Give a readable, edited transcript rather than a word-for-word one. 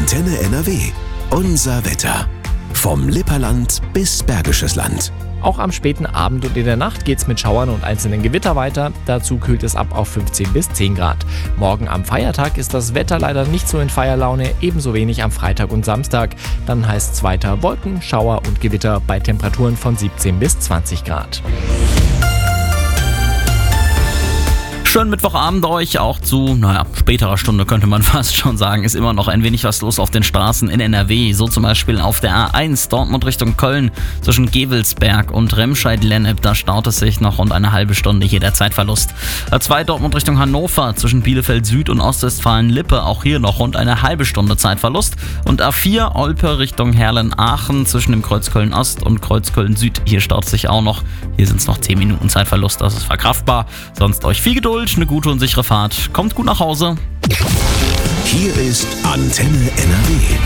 Antenne NRW. Unser Wetter. Vom Lipperland bis Bergisches Land. Auch am späten Abend und in der Nacht geht's mit Schauern und einzelnen Gewitter weiter. Dazu kühlt es ab auf 15 bis 10 Grad. Morgen am Feiertag ist das Wetter leider nicht so in Feierlaune, ebenso wenig am Freitag und Samstag. Dann heißt es weiter Wolken, Schauer und Gewitter bei Temperaturen von 17 bis 20 Grad. Schönen Mittwochabend euch, auch zu, späterer Stunde könnte man fast schon sagen, ist immer noch ein wenig was los auf den Straßen in NRW. So zum Beispiel auf der A1 Dortmund Richtung Köln zwischen Gevelsberg und Remscheid-Lennep. Da staut es sich noch rund eine halbe Stunde, hier der Zeitverlust. A2 Dortmund Richtung Hannover zwischen Bielefeld Süd und Ostwestfalen-Lippe. Auch hier noch rund eine halbe Stunde Zeitverlust. Und A4 Olpe Richtung Herlen-Aachen zwischen dem Kreuz Köln-Ost und Kreuz Köln-Süd. Hier staut es sich auch noch. Hier sind es noch 10 Minuten Zeitverlust. Das ist verkraftbar. Sonst euch viel Geduld. Eine gute und sichere Fahrt. Kommt gut nach Hause. Hier ist Antenne NRW.